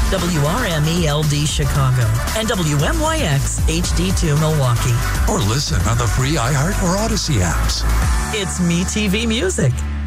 WRMELD Chicago, and WMYX HD2 Milwaukee. Or listen on the free iHeart or Odyssey apps. It's MeTV Music.